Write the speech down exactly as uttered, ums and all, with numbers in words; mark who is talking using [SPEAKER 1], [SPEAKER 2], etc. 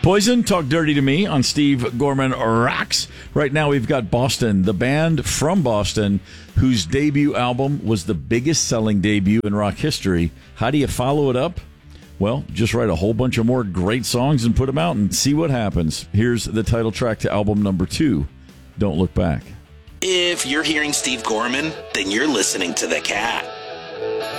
[SPEAKER 1] Poison, Talk Dirty to Me on Steve Gorman Rocks. Right now we've got Boston, the band from Boston, whose debut album was the biggest selling debut in rock history. How do you follow it up? Well, just write a whole bunch of more great songs and put them out and see what happens. Here's the title track to album number two, Don't Look Back.
[SPEAKER 2] If you're hearing Steve Gorman, then you're listening to The Cat.